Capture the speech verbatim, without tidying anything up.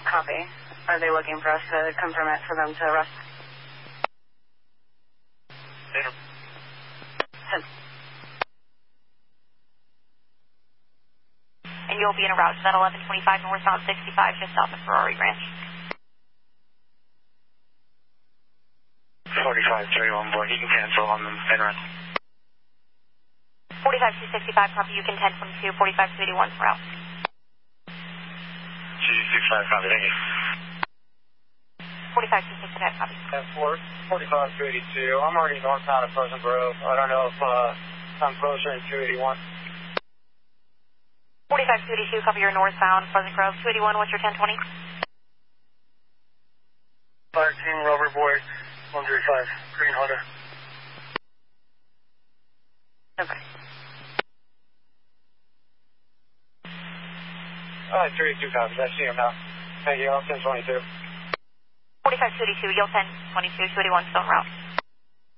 Copy. Are they looking for us to confirm it for them to arrest? Later. ten. And you'll be in a route to that eleven twenty-five northbound sixty-five just south of Ferrari Ranch. forty-five thirty-one boy, you can cancel on the main run. forty-five two sixty-five, copy, you can ten twenty-two, forty-five two eighty-one for route. two sixty-five, copy, thank you. forty-five two sixty-five, copy. ten four, forty-five two eighty-two, I'm already northbound of Pleasant Grove. I don't know if uh, I'm closer to two eighty-one. forty-five two eighty-two, copy, you're northbound, Pleasant Grove. two eighty-one, what's your ten twenty? Fire team, Rover Boy, one three five, Green Hunter. Okay. Alright, three eighty-two copies, I see him now. Thank you, I'm ten twenty-two. forty-five two eighty-two, Yield ten twenty-two, two eighty-one, still en route.